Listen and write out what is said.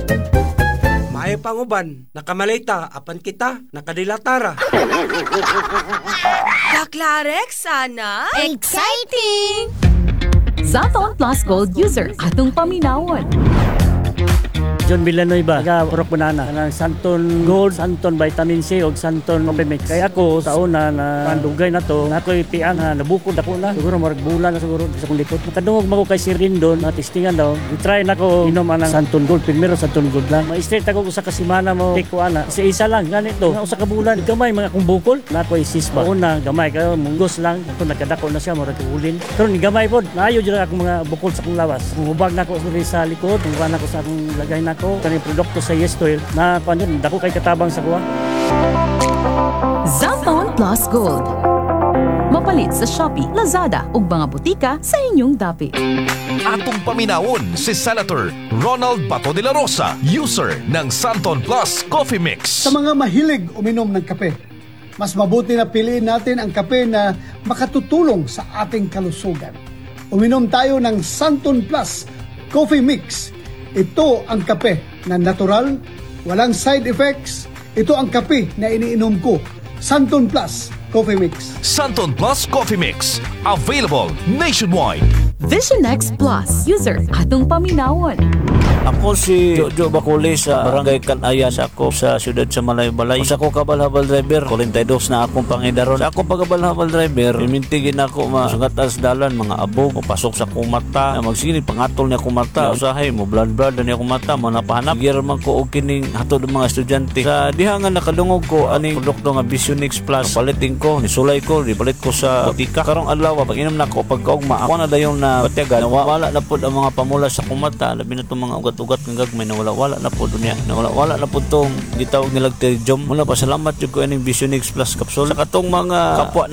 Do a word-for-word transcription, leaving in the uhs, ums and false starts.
Maayo panguban, nakamalita, apan kita, nakadilatara. Daklarek sana? Exciting! Santon Plus Gold user atong paminawon. John Villanueva, taga Purok Banana, ng Santon Gold, Santon Vitamin C o Santon Cofimix. Kaya ako sa una na pandugay na to, na ako'y piang na nabukod ako na. Siguro marag bulan na siguro sa kong likod. Makadungog mo ko kay Sir Rindon, na testingan daw. I-try na ko inom ang Santon Gold. Primero Santon Gold lang. Ma-straight ako sa kasimana mo. Take ko ana. Isa-isa lang. Ganito. Nga usa ka bulan. Gamay mga kong bukol. Na ako'y sisba. Una, gamay. Kaya munggos lang. Ako nagkadako na siya. Marag ulin. Pero ni gamay po. Naayo dyan akong mga bukol sa kong lawas. Kung hubag na ako sa likod. Kung na ako sa akong lagay na ko. Kaning produkto sa Yes Oil na paano dako kay katabang sa kuha. Santon Plus Gold. Mapalit sa Shopee, Lazada ug mga butika sa inyong dapit. Atong paminawon si Senator Ronald Bato de la Rosa, user ng Santon Plus Coffee Mix. Sa mga mahilig uminom ng kape, mas mabuti na piliin natin ang kape na makatutulong sa ating kalusugan. Uminom tayo ng Santon Plus Coffee Mix. Ito ang kape na natural, walang side effects. Ito ang kape na iniinom ko. Santon Plus Coffee Mix. Santon Plus Coffee Mix. Available nationwide. Vision X Plus user atong paminawon. Ako si Jojo Baculi sa Barangay Kanayan sa ako sa siyudad sa Malaybalay. Sa ako kabal-habal driver, kulintados na akong pangidaron. Sa ako pagkabal-habal driver, imintigin ako masungat as dalan, mga abog, o pasok sa akong mata, na magsinit, pangatol niya akong mata, usahay mo, blood-blood na niya akong mata, mo napahanap. Giraman ko o kining hatod ng mga estudyante. Sa dihangan nakadungog ko, aning produkto nga Vision X Plus, palitin ko, nisulay ko, nipalit ko sa butika. Karong adlaw, pag inom na ko, pagkaugma, ako na dayon na patyagan, nawala na po ang mga pamula sa akong mata, labi na itong mga ugat-ugat ng gagmay, nawala-wala na po dunya, nawala-wala na po itong gitawag nilag Terjum. Mula pa, salamat yung ko ining Vision X Plus capsule. Sa katong mga kapwa